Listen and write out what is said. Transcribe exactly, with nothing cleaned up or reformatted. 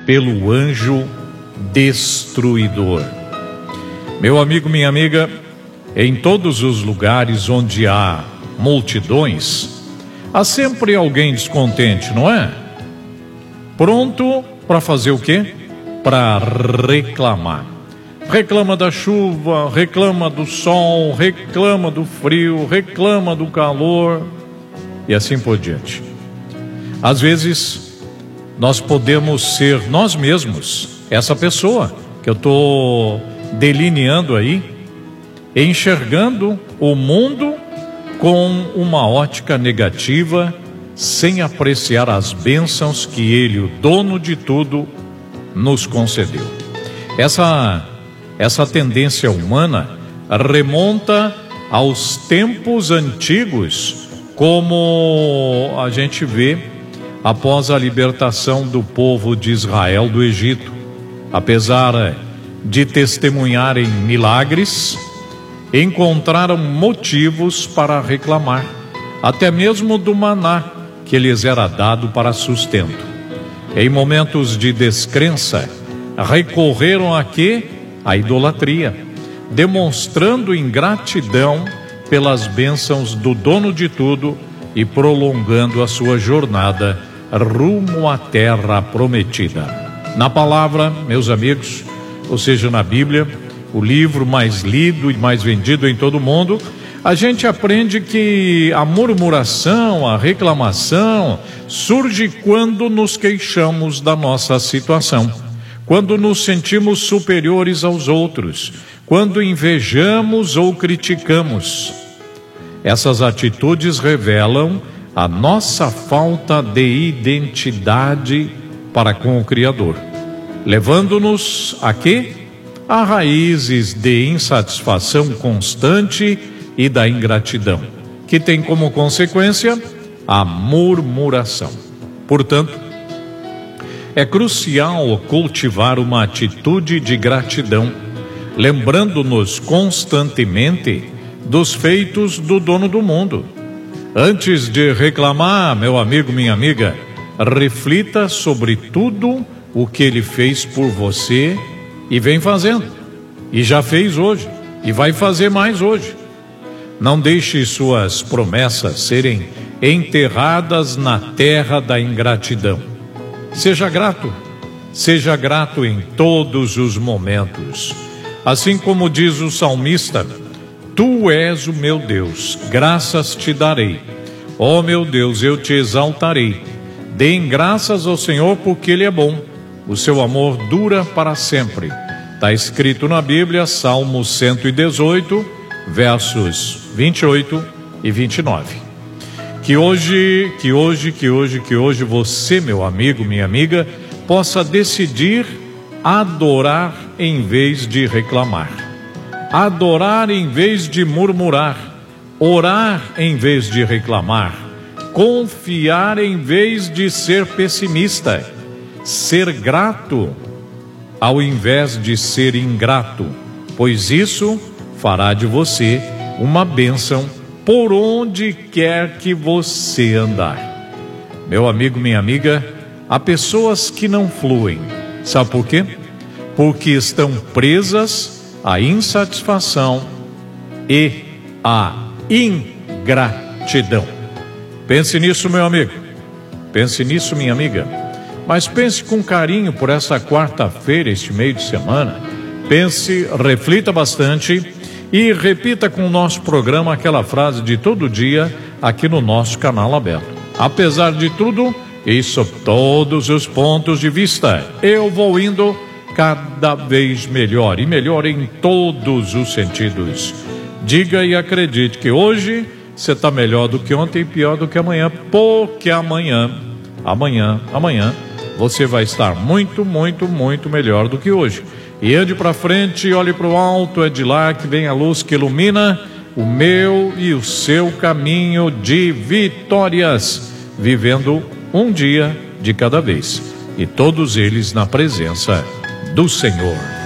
pelo anjo destruidor. Meu amigo, minha amiga, em todos os lugares onde há multidões, há sempre alguém descontente, não é? Pronto para fazer o quê? Para reclamar. Reclama da chuva, reclama do sol, reclama do frio, reclama do calor e assim por diante. Às vezes, nós podemos ser nós mesmos, essa pessoa que eu estou delineando aí, enxergando o mundo com uma ótica negativa, sem apreciar as bênçãos que Ele, o dono de tudo, nos concedeu. Essa, essa tendência humana remonta aos tempos antigos, como a gente vê após a libertação do povo de Israel do Egito. Apesar de testemunharem milagres, encontraram motivos para reclamar, até mesmo do maná que lhes era dado para sustento. Em momentos de descrença, recorreram a quê? A idolatria, demonstrando ingratidão pelas bênçãos do dono de tudo e prolongando a sua jornada rumo à terra prometida. Na palavra, meus amigos, ou seja, na Bíblia, o livro mais lido e mais vendido em todo o mundo, a gente aprende que a murmuração, a reclamação surge quando nos queixamos da nossa situação, quando nos sentimos superiores aos outros, quando invejamos ou criticamos. Essas atitudes revelam a nossa falta de identidade para com o Criador, levando-nos a quê? A raízes de insatisfação constante e da ingratidão, que tem como consequência a murmuração. Portanto, é crucial cultivar uma atitude de gratidão, lembrando-nos constantemente dos feitos do dono do mundo. Antes de reclamar, meu amigo, minha amiga, reflita sobre tudo o que ele fez por você e vem fazendo, e já fez hoje, e vai fazer mais hoje. Não deixe suas promessas serem enterradas na terra da ingratidão. Seja grato, seja grato em todos os momentos. Assim como diz o salmista: Tu és o meu Deus, graças te darei. Ó meu Deus, eu te exaltarei. Deem graças ao Senhor porque Ele é bom. O seu amor dura para sempre. Está escrito na Bíblia, Salmo cento e dezoito, versos vinte e oito e vinte e nove. Que hoje, que hoje, que hoje, que hoje você, meu amigo, minha amiga, possa decidir adorar em vez de reclamar, adorar em vez de murmurar, orar em vez de reclamar, confiar em vez de ser pessimista, ser grato ao invés de ser ingrato, pois isso fará de você uma bênção por onde quer que você andar. Meu amigo, minha amiga, há pessoas que não fluem. Sabe por quê? Porque estão presas à insatisfação e à ingratidão. Pense nisso, meu amigo. Pense nisso, minha amiga. Mas pense com carinho por essa quarta-feira, este meio de semana. Pense, reflita bastante e repita com o nosso programa aquela frase de todo dia aqui no nosso canal aberto. Apesar de tudo, e sob todos os pontos de vista, eu vou indo cada vez melhor, e melhor em todos os sentidos. Diga e acredite que hoje você está melhor do que ontem e pior do que amanhã, porque amanhã, amanhã, amanhã, você vai estar muito, muito, muito melhor do que hoje. E ande para frente, olhe para o alto, é de lá que vem a luz que ilumina o meu e o seu caminho de vitórias, vivendo um dia de cada vez, e todos eles na presença do Senhor.